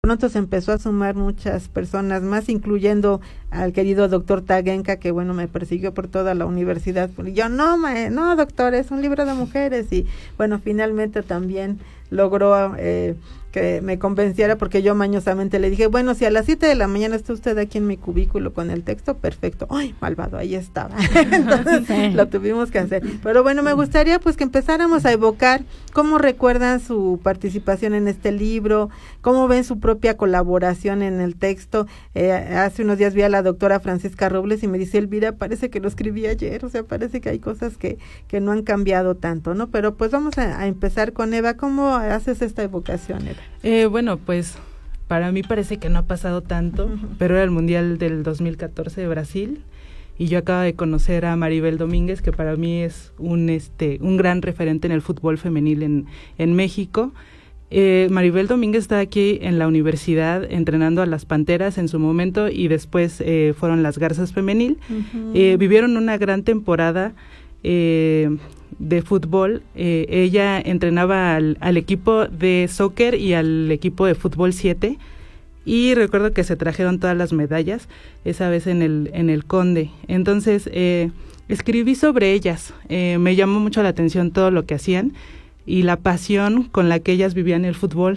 Pronto se empezó a sumar muchas personas más, incluyendo al querido doctor Tagenka, que bueno, me persiguió por toda la universidad. Y yo, no doctor, es un libro de mujeres. Y bueno, finalmente también logró que me convenciera, porque yo mañosamente le dije, bueno, si a las 7 de la mañana está usted aquí en mi cubículo con el texto, perfecto. ¡Ay, malvado! Ahí estaba. Entonces, sí, lo tuvimos que hacer. Pero bueno, me gustaría pues que empezáramos a evocar cómo recuerdan su participación en este libro, cómo ven su propia colaboración en el texto. Hace unos días vi a la doctora Francisca Robles y me dice, Elvira, parece que lo escribí ayer, o sea, parece que hay cosas que no han cambiado tanto, ¿no? Pero pues vamos a empezar con Eva. ¿Cómo haces esta evocación, Eva? Bueno, pues para mí parece que no ha pasado tanto, pero era el Mundial del 2014 de Brasil y yo acabo de conocer a Maribel Domínguez, que para mí es un gran referente en el fútbol femenil en México. Maribel Domínguez está aquí en la universidad entrenando a las Panteras en su momento y después fueron las Garzas femenil. Vivieron una gran temporada de fútbol. Ella entrenaba al equipo de soccer y al equipo de fútbol 7 y recuerdo que se trajeron todas las medallas esa vez en el Conde. Entonces escribí sobre ellas. Me llamó mucho la atención todo lo que hacían y la pasión con la que ellas vivían el fútbol,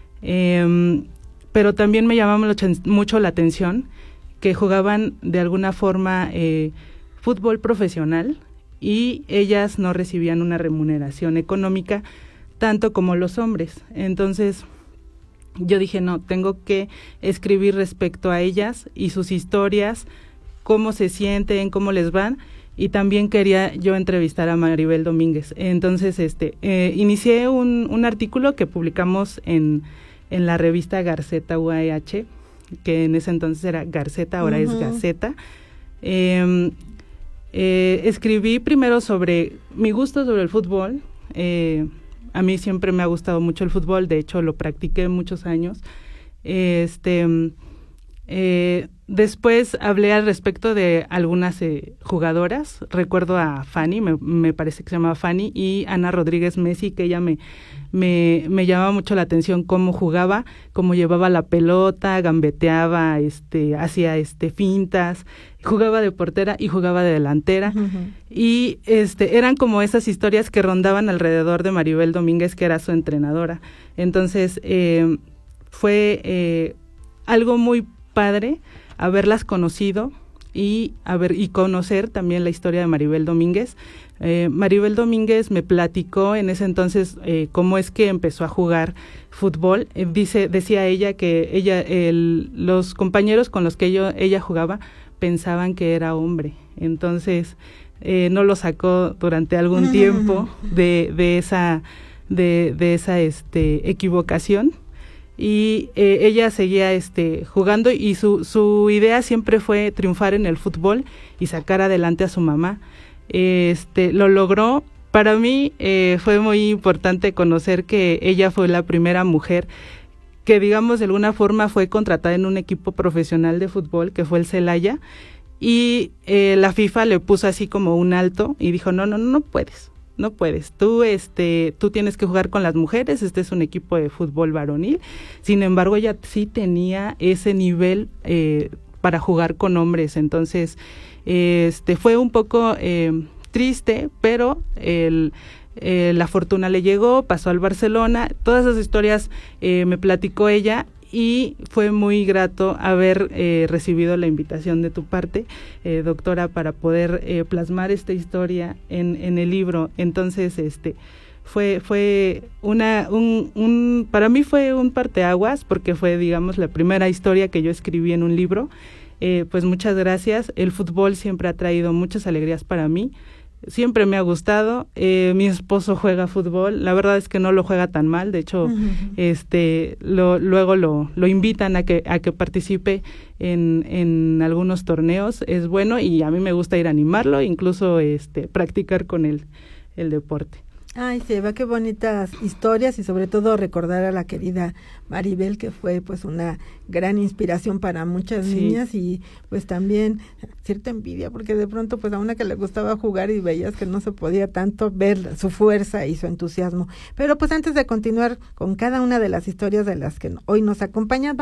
pero también me llamaba mucho la atención que jugaban de alguna forma fútbol profesional y ellas no recibían una remuneración económica tanto como los hombres. Entonces yo dije, no, tengo que escribir respecto a ellas y sus historias, cómo se sienten, cómo les van, y también quería yo entrevistar a Maribel Domínguez. Entonces inicié un artículo que publicamos en la revista Garceta UAEH, que en ese entonces era Garceta, ahora es Gaceta. Escribí primero sobre mi gusto sobre el fútbol. A mí siempre me ha gustado mucho el fútbol, de hecho lo practiqué muchos años. Después hablé al respecto de algunas jugadoras. Recuerdo a Fanny, me parece que se llamaba Fanny, y Ana Rodríguez Messi, que ella me llamaba mucho la atención cómo jugaba, cómo llevaba la pelota, gambeteaba, hacía fintas, jugaba de portera y jugaba de delantera. Y eran como esas historias que rondaban alrededor de Maribel Domínguez, que era su entrenadora. Entonces fue algo muy padre haberlas conocido y conocer también la historia de Maribel Domínguez. Maribel Domínguez me platicó en ese entonces cómo es que empezó a jugar fútbol. Decía ella que los compañeros con los que ella jugaba pensaban que era hombre. Entonces no lo sacó durante algún tiempo de esa equivocación. Y ella seguía jugando y su idea siempre fue triunfar en el fútbol y sacar adelante a su mamá. Lo logró. Para mí fue muy importante conocer que ella fue la primera mujer que, digamos, de alguna forma fue contratada en un equipo profesional de fútbol, que fue el Celaya, y la FIFA le puso así como un alto y dijo, no puedes. No puedes, tú tienes que jugar con las mujeres, este es un equipo de fútbol varonil. Sin embargo, ella sí tenía ese nivel para jugar con hombres. Entonces, fue un poco triste, pero la fortuna le llegó, pasó al Barcelona. Todas esas historias me platicó ella. Y fue muy grato haber recibido la invitación de tu parte, doctora, para poder plasmar esta historia en el libro. Entonces, fue para mí fue un parteaguas, porque fue, digamos, la primera historia que yo escribí en un libro. Pues muchas gracias. El fútbol siempre ha traído muchas alegrías para mí. Siempre me ha gustado. Mi esposo juega fútbol, la verdad es que no lo juega tan mal, de hecho luego lo invitan a que participe en algunos torneos, es bueno, y a mí me gusta ir a animarlo, incluso practicar con él el deporte. Ay, sí, Eva, qué bonitas historias y sobre todo recordar a la querida Maribel, que fue pues una gran inspiración para muchas niñas y pues también cierta envidia, porque de pronto pues a una que le gustaba jugar y veías que no se podía tanto ver su fuerza y su entusiasmo. Pero pues antes de continuar con cada una de las historias de las que hoy nos acompañan,